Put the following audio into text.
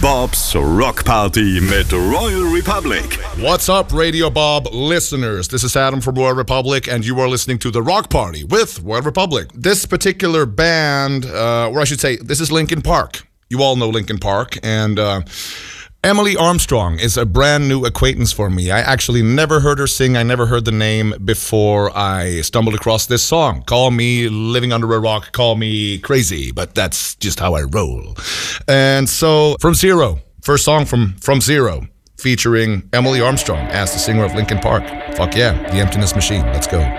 Bob's Rock Party mit Royal Republic. What's up, Radio Bob listeners? This is Adam from Royal Republic, and you are listening to The Rock Party with Royal Republic. This particular band, or I should say, this is Linkin Park. You all know Linkin Park, and Emily Armstrong is a brand new acquaintance for me. I actually never heard her sing. I never heard the name before I stumbled across this song. Call me living under a rock, call me crazy, but that's just how I roll. And so, From Zero, first song from Zero, featuring Emily Armstrong as the singer of Linkin Park. Fuck yeah, The Emptiness Machine. Let's go.